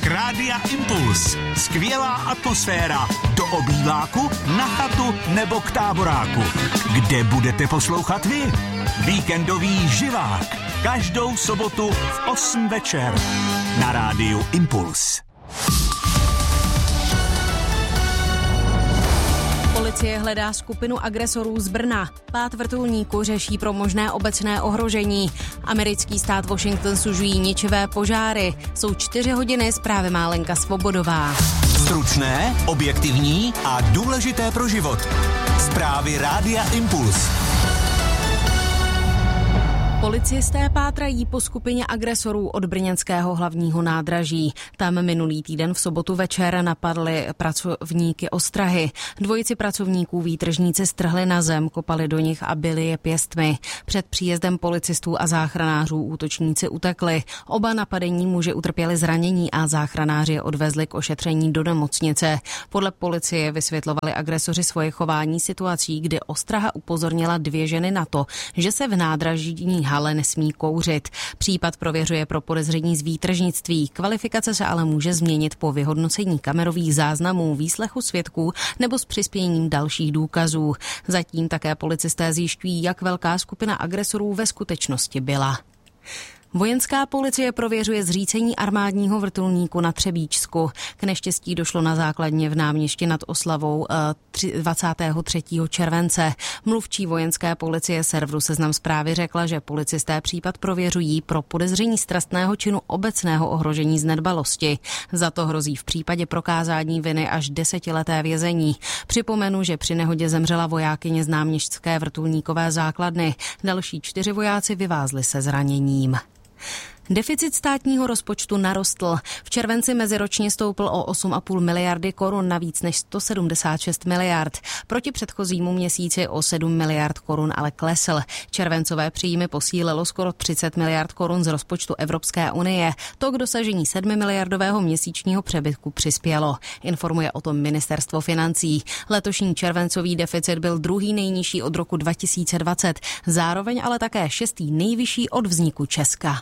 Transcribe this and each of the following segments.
Poslech Rádia Impuls. Skvělá atmosféra. Do obýváku, na chatu nebo k táboráku. Kde budete poslouchat vy? Víkendový živák. Každou sobotu v 8 večer. Na Rádiu Impuls. Policie hledá skupinu agresorů z Brna. Pát vrtulníku řeší pro možné obecné ohrožení. Americký stát Washington sužují ničivé požáry. Jsou 4 hodiny, zprávy má Lenka Svobodová. Stručné, objektivní a důležité pro život. Zprávy Rádia Impuls. Policisté pátrají po skupině agresorů od brněnského hlavního nádraží. Tam minulý týden v sobotu večer napadli pracovníky ostrahy. Dvojici pracovníků výtržníci strhli na zem, kopali do nich a bili je pěstmi. Před příjezdem policistů a záchranářů útočníci utekli. Oba napadení muži utrpěli zranění a záchranáři je odvezli k ošetření do nemocnice. Podle policie vysvětlovali agresoři svoje chování situací, kdy ostraha upozornila 2 ženy na to, že se v nádražní hale nesmí kouřit. Případ prověřuje pro podezření z výtržnictví. Kvalifikace se ale může změnit po vyhodnocení kamerových záznamů, výslechu svědků nebo s přispěním dalších důkazů. Zatím také policisté zjišťují, jak velká skupina agresorů ve skutečnosti byla. Vojenská policie prověřuje zřícení armádního vrtulníku na Třebíčsku. K neštěstí došlo na základně v Náměšti nad Oslavou 23. července. Mluvčí vojenské policie serveru Seznam Zprávy řekla, že policisté případ prověřují pro podezření z trestného činu obecného ohrožení z nedbalosti. Za to hrozí v případě prokázání viny až 10leté vězení. Připomenu, že při nehodě zemřela vojákyně z náměšťské vrtulníkové základny. Další 4 vojáci vyvázli se zraněním. Deficit státního rozpočtu narostl. V červenci meziročně stoupl o 8,5 miliardy korun na víc než 176 miliard. Proti předchozímu měsíci o 7 miliard korun ale klesl. Červencové příjmy posílilo skoro 30 miliard korun z rozpočtu Evropské unie. To k dosažení 7 miliardového měsíčního přebytku přispělo. Informuje o tom Ministerstvo financí. Letošní červencový deficit byl druhý nejnižší od roku 2020. Zároveň ale také 6. nejvyšší od vzniku Česka.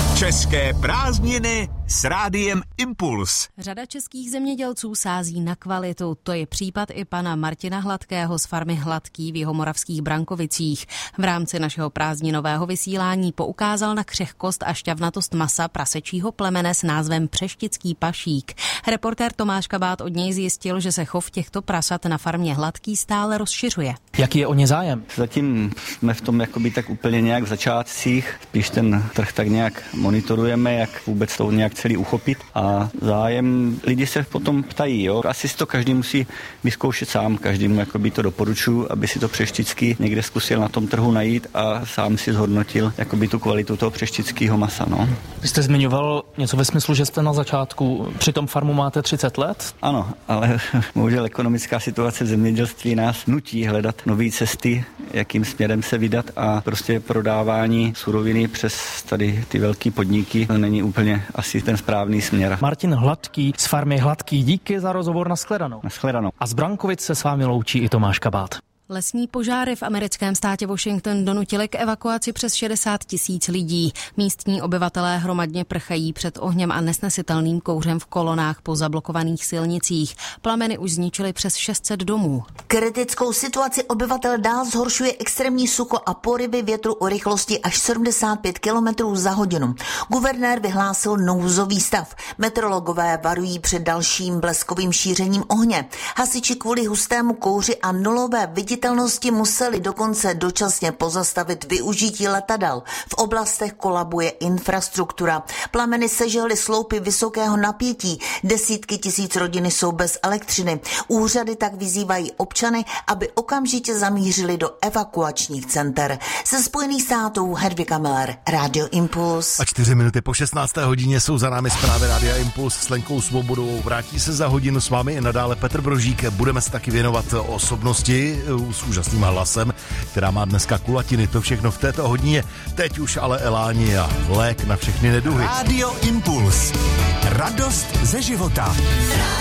České prázdniny s Rádiem Impuls. Řada českých zemědělců sází na kvalitu. To je případ i pana Martina Hladkého z farmy Hladký v Jihomoravských Brankovicích. V rámci našeho prázdninového vysílání poukázal na křehkost a šťavnatost masa prasečího plemene s názvem Přeštický pašík. Reportér Tomáš Kabát od něj zjistil, že se chov těchto prasat na farmě Hladký stále rozšiřuje. Jaký je o ně zájem? Zatím jsme v tom jakoby tak úplně nějak v začátcích. Spíš ten trh tak nějak monitorujeme, jak vůbec to nějak celý uchopit a zájem lidi se potom ptají, jo. Asi si to každý musí vyzkoušet sám, každému jakoby to doporučuji, aby si to přešticky někde zkusil na tom trhu najít a sám si zhodnotil jakoby tu kvalitu toho přeštického masa, no. Vy jste zmiňoval něco ve smyslu, že jste na začátku, přitom farmu máte 30 let? Ano, ale bohužel ekonomická situace v zemědělství nás nutí hledat nové cesty, jakým směrem se vydat a prostě prodávání suroviny přes tady ty velké podniky není úplně asi ten správný směr. Martin Hladký z farmy Hladký, díky za rozhovor, nashledanou. Nashledanou. A z Brankovic se s vámi loučí i Tomáš Kabát. Lesní požáry v americkém státě Washington donutily k evakuaci přes 60 000 lidí. Místní obyvatelé hromadně prchají před ohněm a nesnesitelným kouřem v kolonách po zablokovaných silnicích. Plameny už zničily přes 600 domů. Kritickou situaci obyvatel dál zhoršuje extrémní sucho a poryvy větru o rychlosti až 75 km za hodinu. Guvernér vyhlásil nouzový stav. Meteorologové varují před dalším bleskovým šířením ohně. Hasiči kvůli hustému kouři a nulové viditelnosti museli dokonce dočasně pozastavit využití letadel. V oblastech kolabuje infrastruktura. Plameny sežehly sloupy vysokého napětí. Desítky tisíc rodin jsou bez elektřiny. Úřady tak vyzývají občany, aby okamžitě zamířili do evakuačních center. Ze Spojených států Hedvika Miller, Radio Impuls. A 4 minuty po 16. hodině jsou za námi zprávy Rádia Impuls s Lenkou Svobodovou. Vrátí se za hodinu s vámi i nadále Petr Brožík. Budeme se taky věnovat osobnosti s úžasným hlasem, která má dneska kulatiny. To všechno v této hodině. Teď už ale eláni a lék na všechny neduhy. Radio Impuls. Radost ze života.